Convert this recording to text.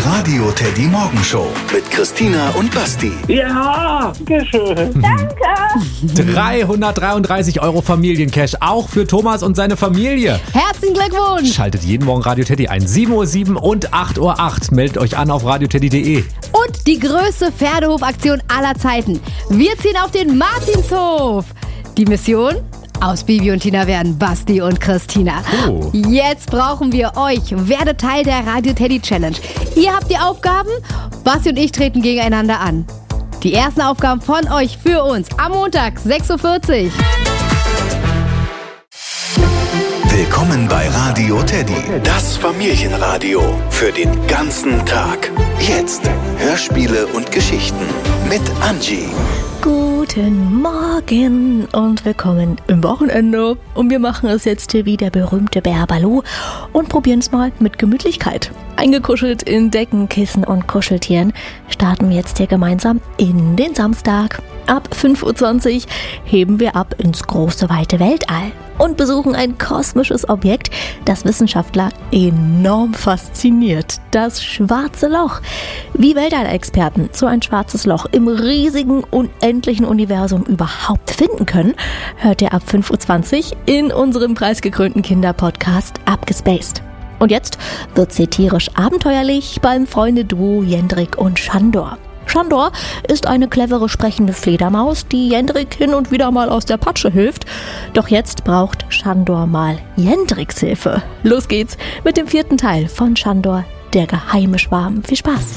Die Radio Teddy Morgenshow mit Christina und Basti. Ja, schön. Danke. 333 € Familiencash, auch für Thomas und seine Familie. Herzlichen Glückwunsch. Schaltet jeden Morgen Radio Teddy ein. 7:07 Uhr und 8:08 Uhr. Meldet euch an auf radioteddy.de. Und die größte Pferdehofaktion aller Zeiten. Wir ziehen auf den Martinshof. Die Mission? Aus Bibi und Tina werden Basti und Christina. Oh. Jetzt brauchen wir euch. Werdet Teil der Radio Teddy Challenge. Ihr habt die Aufgaben, Basti und ich treten gegeneinander an. Die ersten Aufgaben von euch für uns am Montag, 6:40 Uhr. Willkommen bei Radio Teddy, das Familienradio für den ganzen Tag. Jetzt Hörspiele und Geschichten mit Angie. Guten Morgen und willkommen im Wochenende. Und wir machen es jetzt hier wie der berühmte Bär Balu und probieren es mal mit Gemütlichkeit. Eingekuschelt in Decken, Kissen und Kuscheltieren starten wir jetzt hier gemeinsam in den Samstag. Ab 5:20 Uhr heben wir ab ins große, weite Weltall und besuchen ein kosmisches Objekt, das Wissenschaftler enorm fasziniert. Das Schwarze Loch. Wie Weltall-Experten so ein schwarzes Loch im riesigen, unendlichen Universum überhaupt finden können, hört ihr ab 5:20 Uhr in unserem preisgekrönten Kinderpodcast Abgespaced. Und jetzt wird's hier tierisch abenteuerlich beim Freunde-Duo Jendrik und Shandor. Shandor ist eine clevere sprechende Fledermaus, die Jendrik hin und wieder mal aus der Patsche hilft. Doch jetzt braucht Shandor mal Jendriks Hilfe. Los geht's mit dem 4. Teil von Shandor, der geheime Schwarm. Viel Spaß!